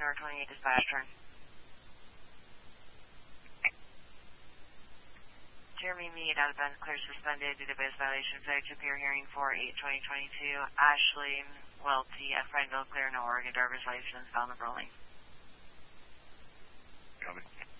or 28 dispatch turn. Jeremy Meade, outbound clear suspended due to base violation failure to appear hearing for 8/20/22. Ashley Welty at Prineville, clear, no Oregon driver's license, found the rolling. Copy.